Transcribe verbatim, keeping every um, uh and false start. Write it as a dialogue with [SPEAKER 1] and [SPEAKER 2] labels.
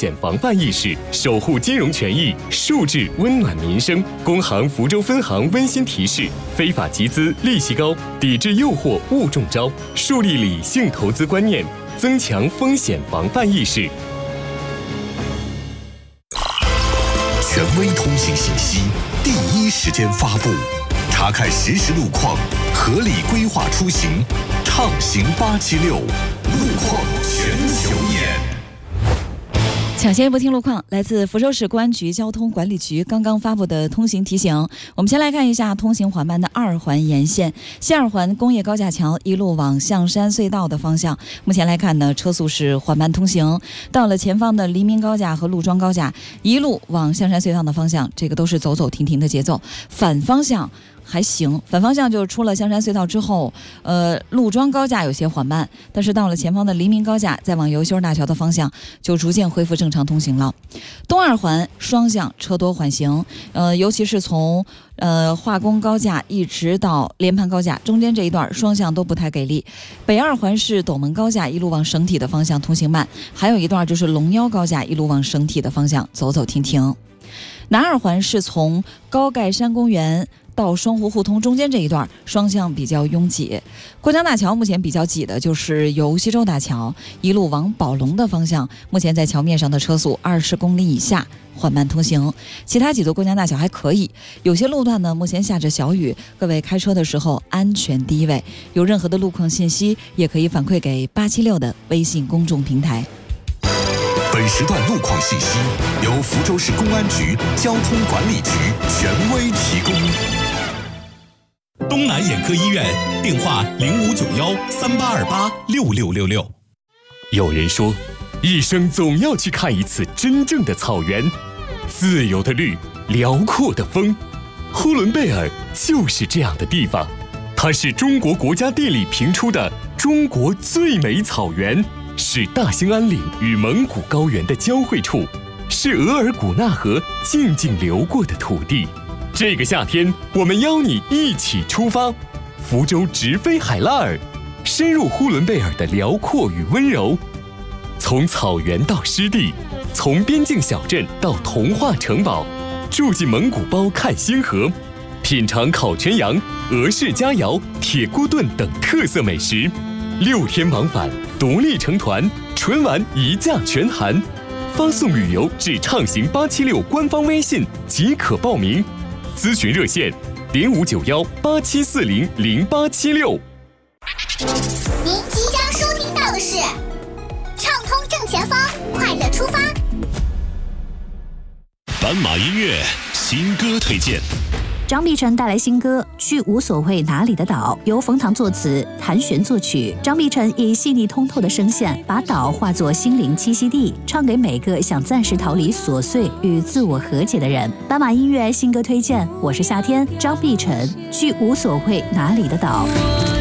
[SPEAKER 1] 险防范意识，守护金融权益，数字温暖民生。工行福州分行温馨提示：非法集资利息高，抵制诱惑勿中招，树立理性投资观念，增强风险防范意识。
[SPEAKER 2] 权威通行信息，第一时间发布，查看实时路况，合理规划出行，畅行八七六，路况全球眼。
[SPEAKER 3] 抢先一波听路况，来自福州市公安局交通管理局刚刚发布的通行提醒。我们先来看一下通行缓慢的二环沿线，西二环工业高架桥一路往象山隧道的方向，目前来看呢，车速是缓慢通行。到了前方的黎明高架和陆庄高架，一路往象山隧道的方向，这个都是走走停停的节奏。反方向还行，反方向就是出了象山隧道之后，呃，陆庄高架有些缓慢，但是到了前方的黎明高架，再往尤秀大桥的方向，就逐渐恢复正常通行了。东二环双向车多缓行，呃，尤其是从呃化工高架一直到联盘高架中间这一段，双向都不太给力。北二环是斗门高架一路往省体的方向通行慢，还有一段就是龙腰高架一路往省体的方向走走停停。南二环是从高盖山公园到双湖互通中间这一段双向比较拥挤。过江大桥目前比较挤的就是由西洲大桥一路往宝龙的方向，目前在桥面上的车速二十公里以下，缓慢通行。其他几座过江大桥还可以，有些路段呢目前下着小雨，各位开车的时候安全第一位。有任何的路况信息也可以反馈给八七六的微信公众平台。
[SPEAKER 2] 本时段路况信息由福州市公安局交通管理局权威提供。
[SPEAKER 4] 东南眼科医院电话零五九幺三八二八六六六六。
[SPEAKER 1] 有人说，一生总要去看一次真正的草原，自由的绿，辽阔的风。呼伦贝尔就是这样的地方，它是中国国家地理评出的中国最美草原，是大兴安岭与蒙古高原的交汇处，是额尔古纳河静静流过的土地。这个夏天，我们邀你一起出发，福州直飞海拉尔，深入呼伦贝尔的辽阔与温柔。从草原到湿地，从边境小镇到童话城堡，住进蒙古包看星河，品尝烤全羊、俄式佳肴、铁锅炖等特色美食。六天往返，独立成团，纯玩一价全含。发送旅游至畅行八七六官方微信即可报名。咨询热线零五九幺八七四零零八七六。
[SPEAKER 5] 您即将收听到的是畅通正前方，快乐出发。
[SPEAKER 4] 斑马音乐新歌推荐。
[SPEAKER 6] 张碧晨带来新歌《去无所谓哪里的岛》，由冯唐作词，谭旋作曲。张碧晨以细腻通透的声线，把岛化作心灵栖息地，唱给每个想暂时逃离琐碎与自我和解的人。斑马音乐新歌推荐，我是夏天，张碧晨《去无所谓哪里的岛》。